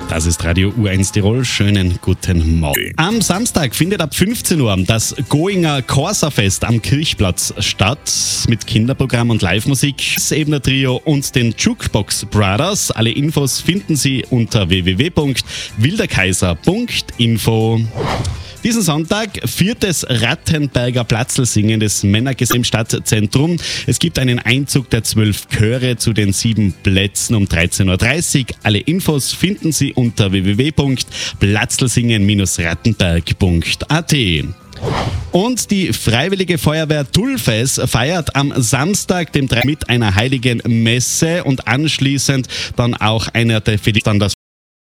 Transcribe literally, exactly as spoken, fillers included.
Das ist Radio U eins Tirol. Schönen guten Morgen. Am Samstag findet ab fünfzehn Uhr das Goinger Corsa-Fest am Kirchplatz statt mit Kinderprogramm und Live-Musik, das Ebner Trio und den Jukebox Brothers. Alle Infos finden Sie unter w w w punkt wilderkaiser punkt info. Diesen Sonntag viertes Rattenberger Platzlsingen des Männergesang im Stadtzentrum. Es gibt einen Einzug der zwölf Chöre zu den sieben Plätzen um dreizehn Uhr dreißig. Alle Infos finden Sie unter w w w punkt platzlsingen rattenberg punkt a t. Und die Freiwillige Feuerwehr Tulfes feiert am Samstag, dem dritten mit einer heiligen Messe und anschließend dann auch einer der für die dann das